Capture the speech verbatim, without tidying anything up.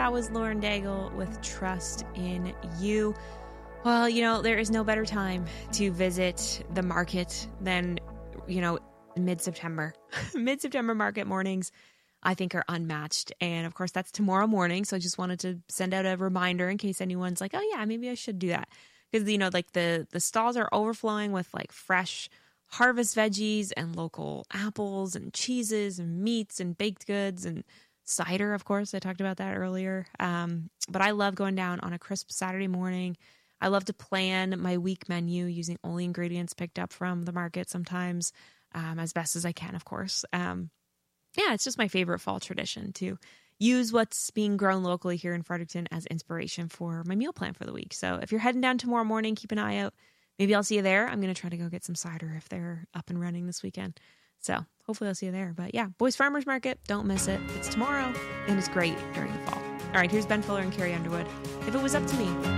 That was Lauren Daigle with Trust in You. Well, you know, there is no better time to visit the market than, you know, mid-September. Mid-September market mornings, I think, are unmatched. And of course, that's tomorrow morning. So I just wanted to send out a reminder in case anyone's like, oh yeah, maybe I should do that. Because, you know, like the, the stalls are overflowing with like fresh harvest veggies and local apples and cheeses and meats and baked goods and cider, of course. I talked about that earlier. Um, but I love going down on a crisp Saturday morning. I love to plan my week menu using only ingredients picked up from the market sometimes, um, as best as I can, of course. Um, yeah, it's just my favorite fall tradition to use what's being grown locally here in Fredericton as inspiration for my meal plan for the week. So if you're heading down tomorrow morning, keep an eye out. Maybe I'll see you there. I'm going to try to go get some cider if they're up and running this weekend. So hopefully I'll see you there. But yeah, Boys Farmers Market, don't miss it. It's tomorrow and it's great during the fall. All right, here's Ben Fuller and Carrie Underwood. If it was up to me.